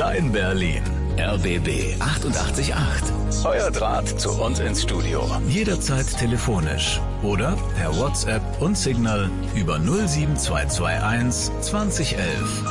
Dein Berlin. RBB 888. Euer Draht zu uns ins Studio. Jederzeit telefonisch oder per WhatsApp und Signal über 07221 2011.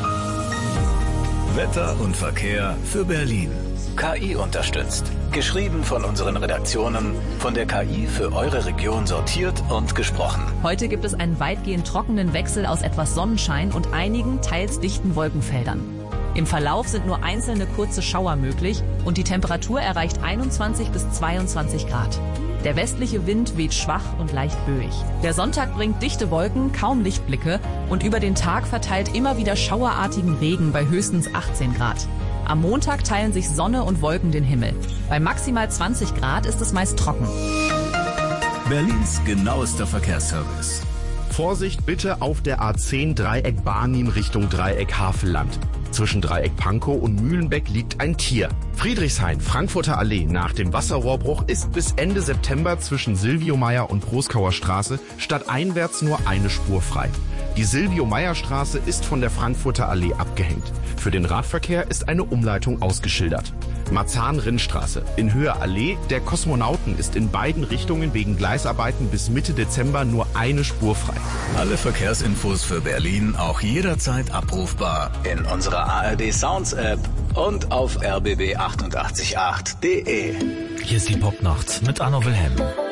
Wetter und Verkehr für Berlin. KI unterstützt. Geschrieben von unseren Redaktionen, von der KI für eure Region sortiert und gesprochen. Heute gibt es einen weitgehend trockenen Wechsel aus etwas Sonnenschein und einigen teils dichten Wolkenfeldern. Im Verlauf sind nur einzelne kurze Schauer möglich und die Temperatur erreicht 21 bis 22 Grad. Der westliche Wind weht schwach und leicht böig. Der Sonntag bringt dichte Wolken, kaum Lichtblicke und über den Tag verteilt immer wieder schauerartigen Regen bei höchstens 18 Grad. Am Montag teilen sich Sonne und Wolken den Himmel. Bei maximal 20 Grad ist es meist trocken. Berlins genauester Verkehrsservice. Vorsicht bitte auf der A10 Dreieck Barnim Richtung Dreieck Havelland. Zwischen Dreieck Pankow und Mühlenbeck liegt ein Tier. Friedrichshain, Frankfurter Allee nach dem Wasserrohrbruch ist bis Ende September zwischen Silvio-Meyer und Proskauer Straße stadteinwärts nur eine Spur frei. Die Silvio-Meyer-Straße ist von der Frankfurter Allee abgehängt. Für den Radverkehr ist eine Umleitung ausgeschildert. Marzahn-Rinnstraße. In Höhe Allee der Kosmonauten ist in beiden Richtungen wegen Gleisarbeiten bis Mitte Dezember nur eine Spur frei. Alle Verkehrsinfos für Berlin auch jederzeit abrufbar in unserer ARD Sounds App und auf rbb888.de. Hier ist die Popnacht mit Anna Wilhelm.